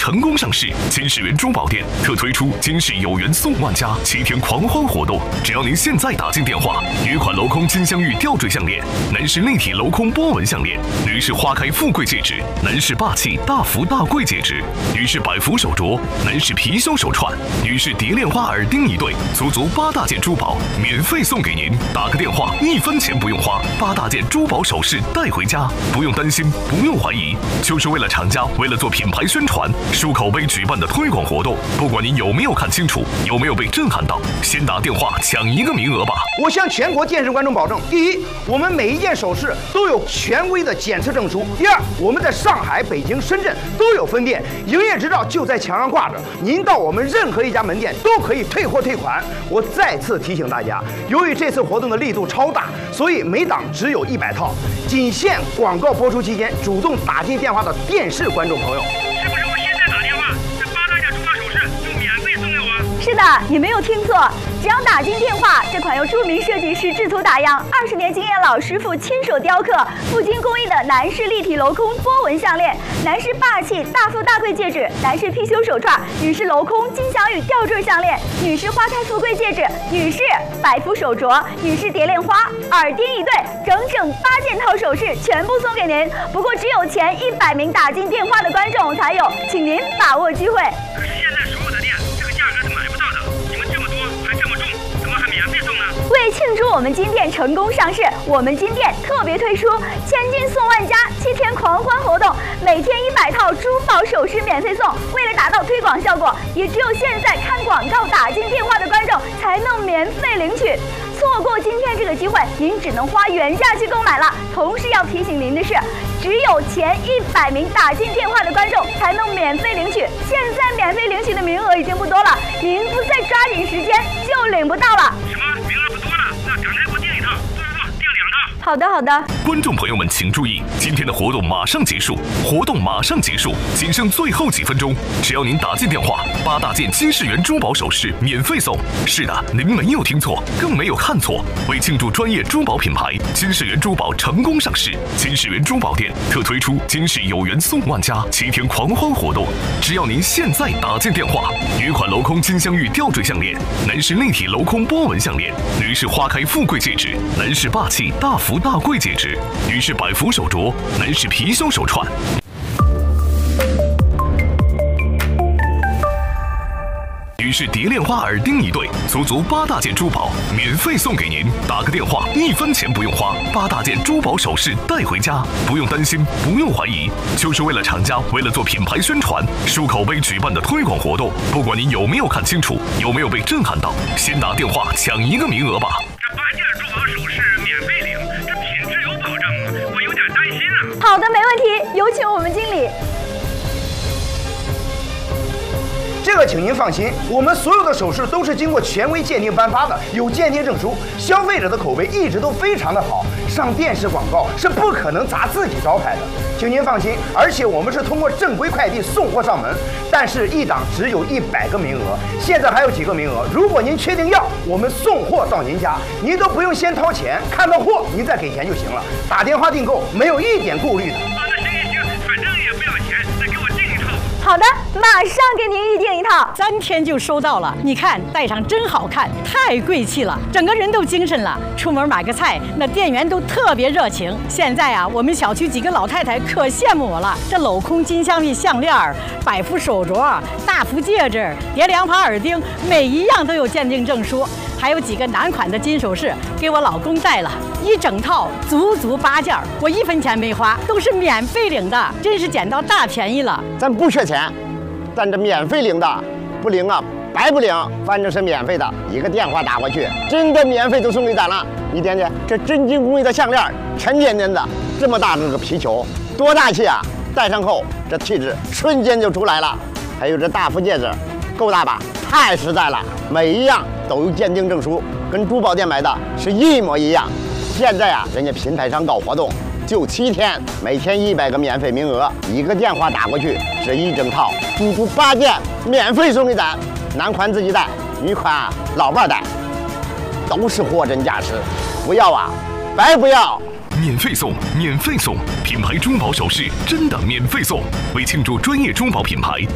成功上市，金世元珠宝店特推出金世有缘送万家7天狂欢活动，只要您现在打进电话，女款镂空金镶玉吊坠项链，男士立体镂空波纹项链，女士花开富贵戒指，男士霸气大福大贵戒指，女士百福手镯，男士貔貅手串，女士蝶恋花耳钉一对，足8大件珠宝免费送给您，打个电话1分钱不用花，8大件珠宝首饰带回家，不用担心，不用怀疑，就是为了厂家为了做品牌宣传、树口碑举办的推广活动。不管您有没有看清楚，有没有被震撼到，先打电话抢1个名额吧！ 我向全国电视观众保证：第一，我们每一件首饰都有权威的检测证书；第二，我们在上海、北京、深圳都有分店，营业执照就在墙上挂着，您到我们任何一家门店都可以退货退款。我再次提醒大家，由于这次活动的力度超大，所以每档只有100套，仅限广告播出期间主动打进电话的电视观众朋友。 是不是我现在打电话，这8大件珠宝首饰就免费送给我？ 是的，你没有听错，只要打进电话，这款由著名设计师制图打样、20年经验老师傅亲手雕刻、赴京工艺的男士立体镂空波纹项链，男士霸气大富大贵戒指，男士貔貅手串，女士镂空金镶玉吊坠项链，女士花开富贵戒指，女士百福手镯，女士蝶恋花耳钉一对，整整8件套首饰全部送给您。不过只有前100名打进电话的观众才有，请您把握机会。 可是现在所有的店这个价格是买不到的，你们这么多还这么重，怎么还免费送呢？ 为庆祝我们金店成功上市，我们金店特别推出千金送万家7天狂欢活动，每天100套珠宝首饰免费送。为了达到推广效果，也只有现在看广告打进电话的观众才能免费领取。错过今天这个机会，您只能花原价去购买了。同时要提醒您的是，只有前100名打进电话的观众才能免费领取，现在免费领取的名额已经不多了，您不再抓紧时间就领不到了。 什么名额不多了？那赶快给我订1套，不，订2套。 好的。 观众朋友们请注意，今天的活动马上结束，仅剩最后几分钟，只要您打进电话，8大件金世元珠宝首饰免费送。是的，您没有听错，更没有看错。为庆祝专业珠宝品牌金世元珠宝成功上市，金世元珠宝店特推出金世有缘送万家7天狂欢活动，只要您现在打进电话，女款镂空金镶玉吊坠项链，男士立体镂空波纹项链，女士花开富贵戒指，男士霸气大福大贵戒指，女士百福手镯，男士貔貅手串，女士蝶恋花耳钉一对，足8大件珠宝免费送给您，打个电话1分钱不用花，8大件珠宝首饰带回家，不用担心，不用怀疑，就是为了厂家为了做品牌宣传、树口碑举办的推广活动。不管您有没有看清楚，有没有被震撼到，先打电话抢1个名额吧。 这8件珠宝首饰免费领，这品质有保证吗？我有点担心啊。 好的，没问题，有请我们经理。 这个请您放心，我们所有的首饰都是经过权威鉴定颁发的，有鉴定证书，消费者的口碑一直都非常的好，上电视广告是不可能砸自己招牌的，请您放心。而且我们是通过正规快递送货上门，但是1档只有100个名额，现在还有几个名额，如果您确定要，我们送货到您家，您都不用先掏钱，看到货您再给钱就行了，打电话订购没有一点顾虑的。 那行，反正也不要钱，再给我订1套。 好的，马上给您预定1套 ，3天就收到了。你看，戴上真好看，太贵气了，整个人都精神了。出门买个菜，那店员都特别热情。现在啊，我们小区几个老太太可羡慕我了。这镂空金镶玉项链、百福手镯、大福戒指、蝶恋花耳钉，每一样都有鉴定证书。还有几个男款的金首饰给我老公戴了，1整套足8件，我1分钱没花，都是免费领的，真是捡到大便宜了。 咱不缺钱，但这免费领的不领啊，白不领，反正是免费的，一个电话打过去，真的免费都送给咱了。你点点这真金工艺的项链，沉甸甸的，这么大这个皮球，多大气啊！戴上后这气质瞬间就出来了。还有这大福戒指，够大吧？太实在了，每一样都有鉴定证书，跟珠宝店买的是一模一样。现在啊，人家平台上搞活动，就7天，每天100个免费名额，一个电话打过去，这1整套足8件免费送给咱。男款自己戴，女款老伴戴，都是货真价实，不要啊，白不要。 免费送，品牌珠宝首饰真的免费送。为庆祝专业珠宝品牌